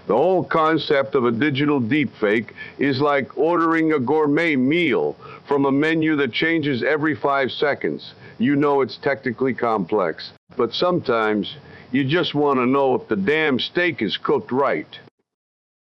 The whole concept of a digital deepfake is like ordering a gourmet meal from a menu that changes every 5 seconds. You know it's technically complex, but sometimes you just want to know if the damn steak is cooked right.